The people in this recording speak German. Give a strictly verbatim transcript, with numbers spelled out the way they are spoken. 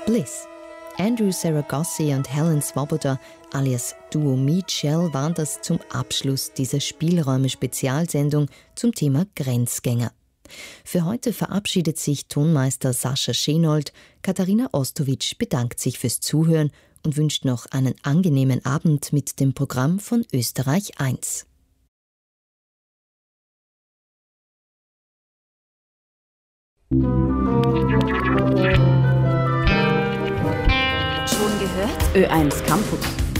Bliss. Andrew Saragosse und Helen Swoboda alias Duo Meatshell waren das zum Abschluss dieser Spielräume-Spezialsendung zum Thema Grenzgänger. Für heute verabschiedet sich Tonmeister Sascha Schenold. Katharina Ostowitsch bedankt sich fürs Zuhören und wünscht noch einen angenehmen Abend mit dem Programm von Österreich eins. Schon gehört? Ö eins Campus.